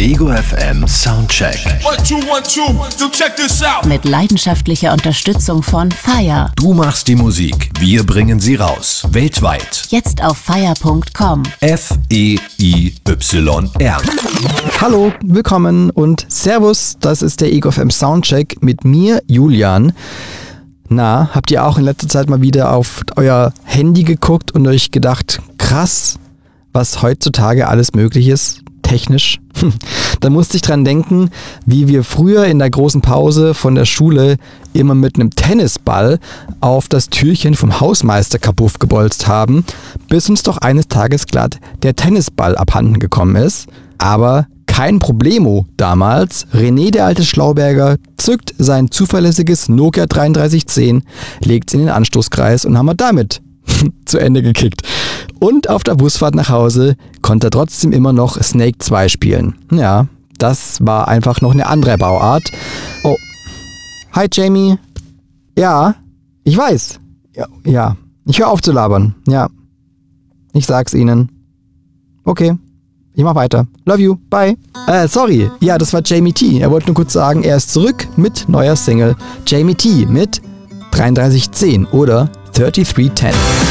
Ego FM Soundcheck. 1, 2, 1, 2, so check this out. Mit leidenschaftlicher Unterstützung von FIRE. Du machst die Musik, wir bringen sie raus. Weltweit. Jetzt auf FIRE.com. FEIYR. Hallo, willkommen und Servus, das ist der Ego FM Soundcheck mit mir, Julian. Na, habt ihr auch in letzter Zeit mal wieder auf euer Handy geguckt und euch gedacht, krass, was heutzutage alles möglich ist, technisch? Da musste ich dran denken, wie wir früher in der großen Pause von der Schule immer mit einem Tennisball auf das Türchen vom Hausmeister kaputt gebolzt haben, bis uns doch eines Tages glatt der Tennisball abhanden gekommen ist. Aber kein Problemo damals. René, der alte Schlauberger, zückt sein zuverlässiges Nokia 3310, legt es in den Anstoßkreis und haben wir damit zu Ende gekickt. Und auf der Busfahrt nach Hause konnte er trotzdem immer noch Snake 2 spielen. Ja, das war einfach noch eine andere Bauart. Oh, hi Jamie. Ja, ich weiß. Ja, ich höre auf zu labern. Ja, ich sag's Ihnen. Okay. Ich mach weiter. Love you. Bye. Sorry. Ja, das war Jamie T. Er wollte nur kurz sagen, er ist zurück mit neuer Single. Jamie T. mit 3310 oder 3310.